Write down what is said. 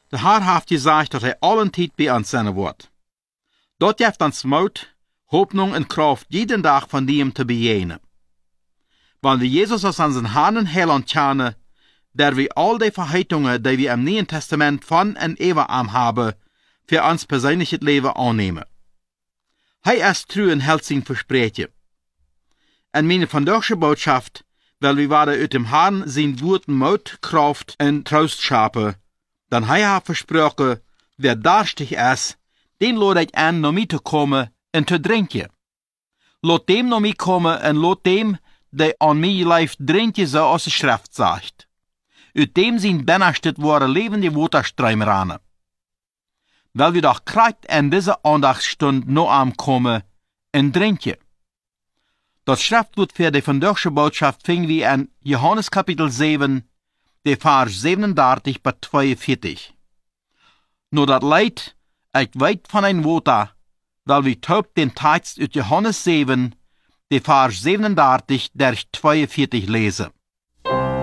De Herr heeft gezegd dat hij allen tijd bij ons zijn wordt. Dat heeft ons moed, Hoffnung en Kraft jeden Tag von dem te bejenen. Wenn wir Jesus als unseren Herrn und Heiland kennen, der wir all die Verheißungen, die wir im Neuen Testament von und Abraham haben, für uns persönliches Leben annehmen. Hij ist treu und hält sein Versprechen. En meine vandaagse Botschaft, weil wir werden uit dem Herrn sein Wort Mut, Kraft und Trost schapen, dann hij hat versprochen, wer durstig ist, den lade ich an, naar mij te komen en te drinken. Laat dem naar mij komen en laat dem, die an mij leeft, drinken, so als de Schrift sagt. Uit dem zijn binnenste worden levende Waterströme ranen. Weil wir doch krijgt in diese Andachtsstund noch ankommen en drinken. Das Schriftwort für die vandaagse Botschaft finden wir in Johannes Kapitel 7, de Vers 37 bis 42. Nur dat Leid, ich weit von ein Water, weil wir taub den Text uit Johannes 7, de Vers 37 durch 42 lesen.